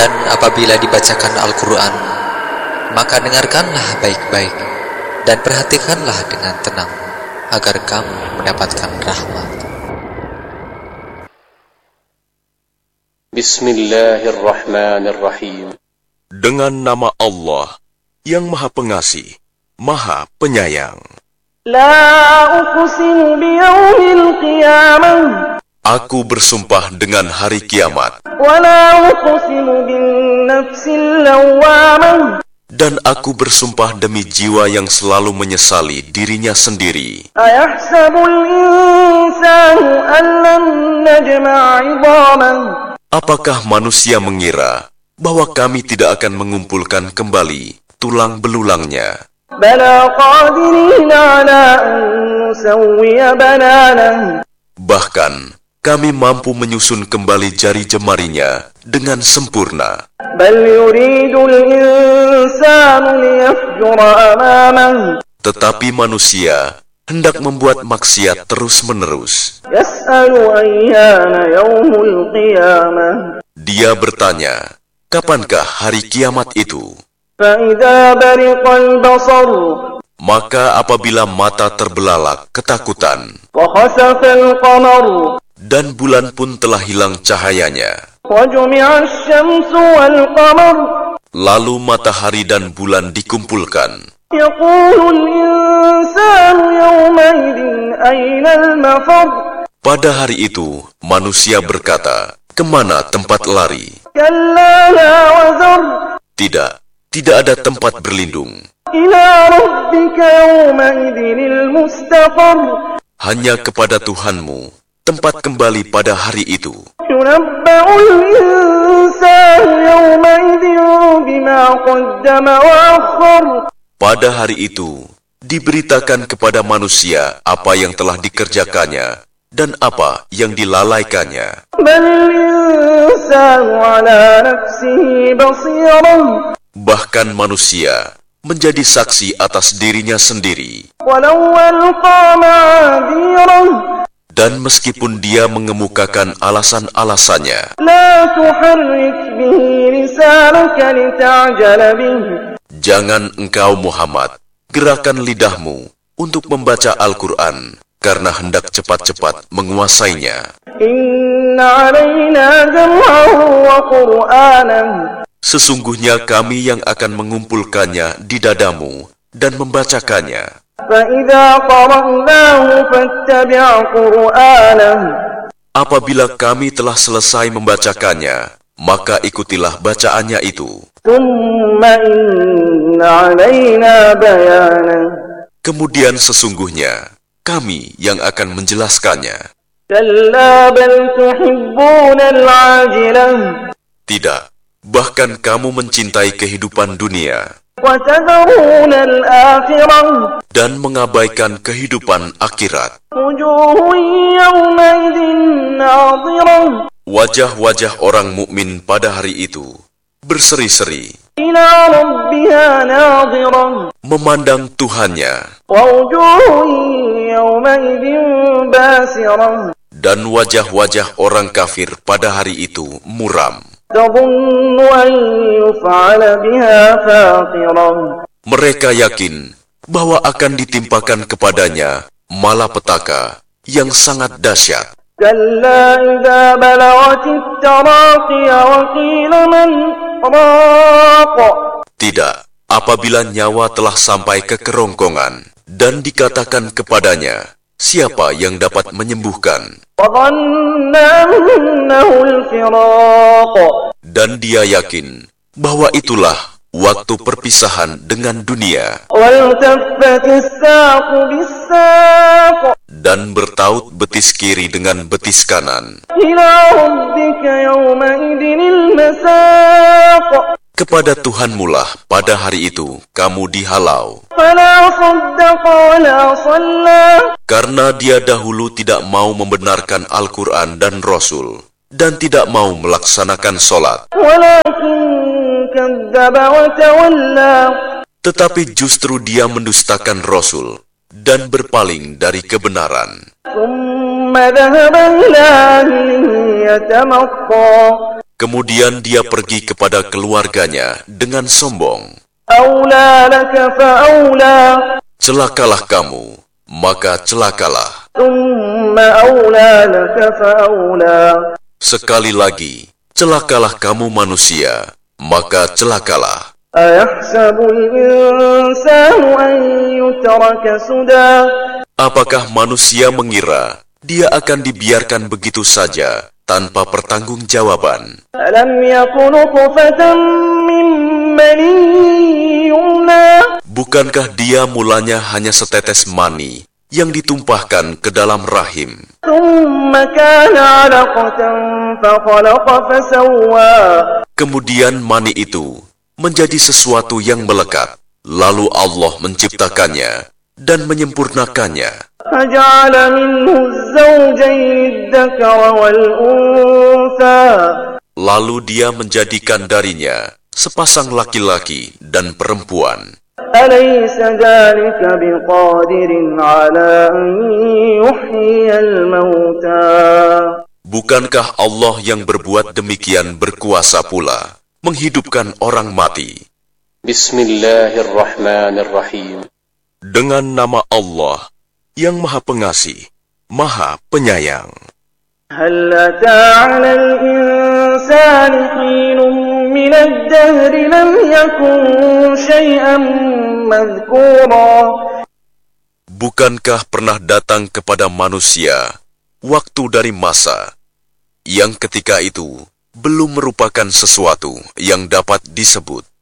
Dan apabila dibacakan Al-Quran, maka dengarkanlah baik-baik dan perhatikanlah dengan tenang, agar kamu mendapatkan rahmat. Bismillahirrahmanirrahim. Dengan nama Allah yang Maha Pengasih, Maha Penyayang. La uqsimu biyaumil qiyamah. Aku bersumpah dengan hari kiamat. Wa la uqsimu bin nafsil lawwamah. Dan aku bersumpah demi jiwa yang selalu menyesali dirinya sendiri. Ayahsabul insanu an lam najma' 'idhamah. Apakah manusia mengira bahwa kami tidak akan mengumpulkan kembali tulang belulangnya? Bala qadirina 'ala an nusawwiya bananah. Bahkan kami mampu menyusun kembali jari jemarinya dengan sempurna. Bal yuridul insanu liyafjura amamah. Tetapi manusia hendak membuat maksiat terus-menerus. Yas'alu ayyana yaumul qiyamah. Dia bertanya, kapankah hari kiamat itu? Fa idza bariqal basar. Maka apabila mata terbelalak ketakutan, Wa khasafal qamar. dan bulan pun telah hilang cahayanya, Wa jumi'ash syamsu wal qamar. lalu matahari dan bulan dikumpulkan, Yaqulul insanu yawmaidin aynal mafar. pada hari itu manusia berkata, kemana tempat lari? Kalla la wazar. Tidak ada tempat berlindung. Ila rabbika yawmaidinil mustaqar. Hanya kepada Tuhanmu tempat kembali pada hari itu. Yunabba'ul insanu yawmaidin bima qaddama wa akhkhar. Pada hari itu diberitakan kepada manusia apa yang telah dikerjakannya dan apa yang dilalaikannya. Bal insanu ala nafsihi basirah. Bahkan manusia menjadi saksi atas dirinya sendiri. Walau alqa ma'adhirah. Dan meskipun dia mengemukakan alasan-alasannya, La tuharrik bihi lisanaka lita'jala bihi. jangan engkau Muhammad gerakan lidahmu untuk membaca Al-Quran karena hendak cepat-cepat menguasainya. Inna alaina jam'ahu wa qur'anah. Sesungguhnya kami yang akan mengumpulkannya di dadamu dan membacakannya. فَإِذَا قَرَأْنَاهُ فَاتَّبِعْ قُرْآنَهُ. Apabila kami telah selesai membacakannya, maka ikutilah bacaannya itu. ثُمَّ إِنَّ عَلَيْنَا بَيَانَهُ. Kemudian sesungguhnya kami yang akan menjelaskannya. كَلَّا بَلْ تُحِبُّونَ الْعَاجِلَةَ. Tidak, bahkan kamu mencintai kehidupan dunia وَتَذَرُونَ الْآخِرَةَ. dan mengabaikan kehidupan akhirat. وُجُوهٌ يَوْمَئِذٍ نَاظِرَةٌ. Wajah-wajah orang mukmin pada hari itu berseri-seri, إِلَى رَبِّهَا نَاظِرَةٌ. memandang Tuhannya, وَوُجُوهٌ يَوْمَئِذٍ بَاسِرَةٌ. dan wajah-wajah orang kafir pada hari itu muram. تَظُنُّ أَن يُفْعَلَ بِهَا فَاقِرَةٌ. Mereka yakin bahwa akan ditimpakan kepadanya malapetaka yang sangat dahsyat. كَلَّا إِذَا بَلَغَتِ التَّرَاقِيَ وَقِيلَ مَنْ رَاقٍ. Tidak, apabila nyawa telah sampai ke kerongkongan dan dikatakan kepadanya, siapa yang dapat menyembuhkan? وَظَنَّ أَنَّهُ الْفِرَاقُ. Dan dia yakin bahwa itulah waktu perpisahan dengan dunia. وَالْتَفَّتِ السَّاقُ بِالسَّاقِ. Dan bertaut betis kiri dengan betis kanan. إِلَى رَبِّكَ يَوْمَئِذٍ الْمَسَاقُ. Kepada Tuhanmulah pada hari itu kamu dihalau. فَلَا صَدَّقَ وَلَا صَلَّى. Karena dia dahulu tidak mau membenarkan Al-Quran dan Rasul, dan tidak mau melaksanakan sholat. وَلَكِنْ كَذَّبَ وَتَوَلَّى. Tetapi justru dia mendustakan Rasul dan berpaling dari kebenaran. ثُمَّ ذَهَبَ إِلَى أَهْلِهِ يَتَمَطَّى. Kemudian dia pergi kepada keluarganya dengan sombong. أولى لك فأولى Celakalah kamu, maka celakalah. ثم أولى لك فأولى Sekali lagi, celakalah kamu manusia, maka celakalah. أيحسب الإنسان أن يترك سدى Apakah manusia mengira dia akan dibiarkan begitu saja tanpa pertanggungjawaban? ألم يك نطفة من مني يمنى Bukankah dia mulanya hanya setetes mani yang ditumpahkan ke dalam rahim? ثم كان علقة فخلق فسوى Kemudian mani itu menjadi sesuatu yang melekat. Lalu Allah menciptakannya dan menyempurnakannya. فجعل منه الزوجين الذكر والأنثى Lalu dia menjadikan darinya sepasang laki-laki dan perempuan. أليس ذلك بقادر على أن يحيي الموتى Bukankah Allah yang berbuat demikian berkuasa pula menghidupkan orang mati? Bismillahirrahmanirrahim. Dengan nama Allah yang Maha Pengasih, Maha Penyayang. هل أتى على الإنسان حين من الدهر لم يكن شيئا مذكورا Bukankah pernah datang kepada manusia waktu dari masa yang ketika itu belum merupakan sesuatu yang dapat disebut?